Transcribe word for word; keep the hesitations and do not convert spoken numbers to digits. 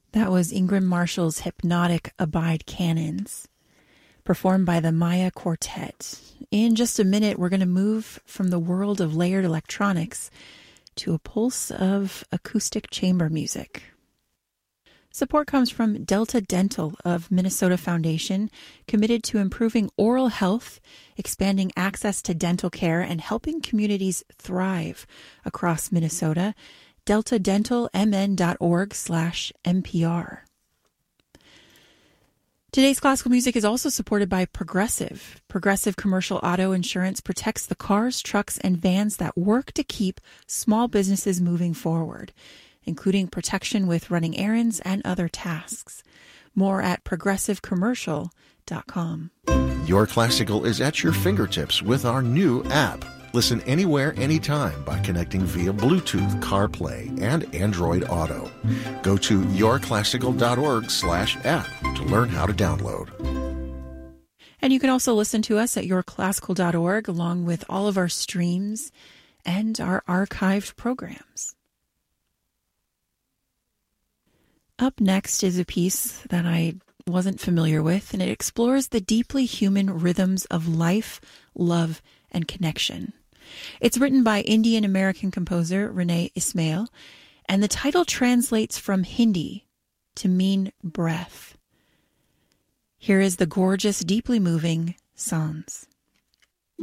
That was Ingram Marshall's hypnotic Abide Canons, performed by the Maya Quartet. In just a minute, we're going to move from the world of layered electronics to a pulse of acoustic chamber music. Support comes from Delta Dental of Minnesota Foundation, committed to improving oral health, expanding access to dental care, and helping communities thrive across Minnesota. delta dental m n dot org slash M P R. Today's classical music is also supported by Progressive. Progressive Commercial Auto Insurance protects the cars, trucks, and vans that work to keep small businesses moving forward, including protection with running errands and other tasks. More at progressive commercial dot com. Your Classical is at your fingertips with our new app. Listen anywhere, anytime by connecting via Bluetooth, CarPlay, and Android Auto. Go to yourclassical.org slash app to learn how to download. And you can also listen to us at your classical dot org along with all of our streams and our archived programs. Up next is a piece that I wasn't familiar with, and it explores the deeply human rhythms of life, love, and connection. It's written by Indian-American composer Renee Ismail, and the title translates from Hindi to mean breath. Here is the gorgeous, deeply moving Sans.